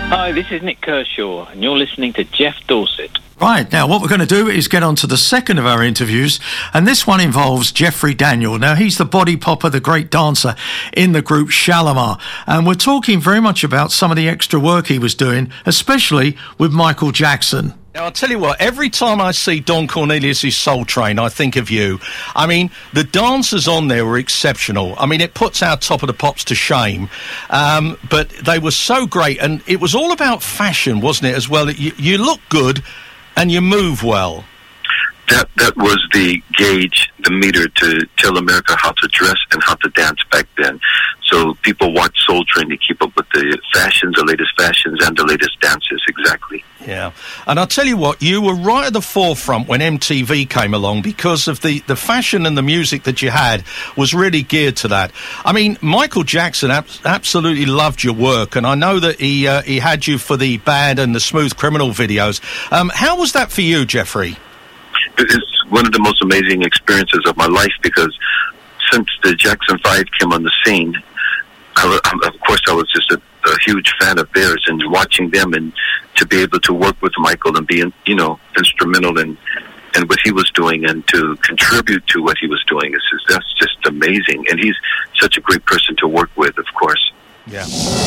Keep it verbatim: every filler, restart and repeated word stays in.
Hi, this is Nick Kershaw, and you're listening to Jeff Dorset. Right, now what we're going to do is get on to the second of our interviews, and this one involves Jeffrey Daniel. Now, he's the body popper, the great dancer in the group Shalamar, and we're talking very much about some of the extra work he was doing, especially with Michael Jackson. Now, I'll tell you what, every time I see Don Cornelius' Soul Train, I think of you. I mean, the dancers on there were exceptional. I mean, it puts our Top of the Pops to shame. Um, but they were so great, and it was all about fashion, wasn't it, as well? You, you look good and you move well. That that was the gauge, the meter to tell America how to dress and how to dance back then. So people watch Soul Train to keep up with the fashions, the latest fashions, and the latest dances, exactly. Yeah. And I'll tell you what, you were right at the forefront when M T V came along because of the, the fashion and the music that you had was really geared to that. I mean, Michael Jackson ab- absolutely loved your work, and I know that he uh, he had you for the Bad and the Smooth Criminal videos. Um, how was that for you, Jeffrey? It's one of the most amazing experiences of my life because since the Jackson Five came on the scene, I, I, of course I was just a, a huge fan of theirs, and watching them and to be able to work with Michael and be, you know, instrumental in, in what he was doing and to contribute to what he was doing, is, is that's just amazing. And he's such a great person to work with, of course. Yeah.